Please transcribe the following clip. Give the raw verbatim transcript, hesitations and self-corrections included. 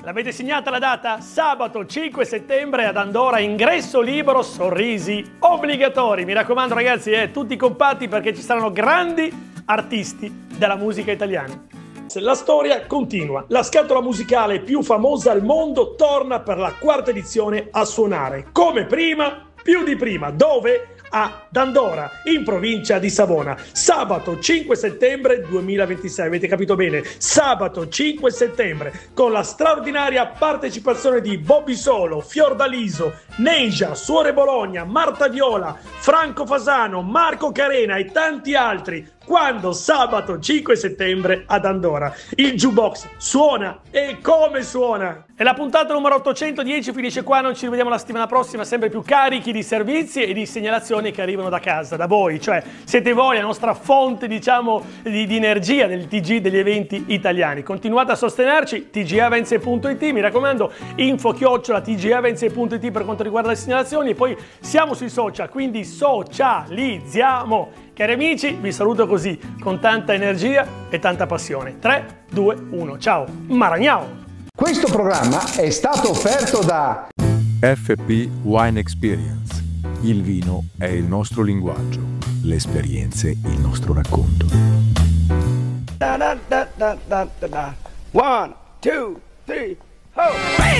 L'avete segnata la data? Sabato cinque settembre ad Andorra, ingresso libero, sorrisi obbligatori. Mi raccomando ragazzi, eh, tutti compatti perché ci saranno grandi artisti della musica italiana. La storia continua. La scatola musicale più famosa al mondo torna per la quarta edizione a suonare. Come prima, più di prima. Dove? Ad Andorra, in provincia di Savona. Sabato cinque settembre duemilaventisei, avete capito bene? Sabato cinque settembre, con la straordinaria partecipazione di Bobby Solo, Fiordaliso, Neja, Suore Bologna, Marta Viola, Franco Fasano, Marco Carena e tanti altri. Quando? Sabato cinque settembre ad Andorra. Il jukebox suona, e come suona! E la puntata numero ottocentodieci finisce qua, non ci rivediamo la settimana prossima, sempre più carichi di servizi e di segnalazioni che arrivano da casa, da voi, cioè siete voi la nostra fonte, diciamo, di, di energia del T G degli eventi italiani. Continuate a sostenerci, t g events punto it, mi raccomando, info chiocciola t g events punto it per quanto riguarda le segnalazioni, e poi siamo sui social, quindi socializziamo. Cari amici, vi saluto così, con tanta energia e tanta passione. tre, due, uno, ciao, Maragnao! Questo programma è stato offerto da F P Wine Experience. Il vino è il nostro linguaggio, le esperienze il nostro racconto. Da, da, da, da, da, da. One, two, three, ho!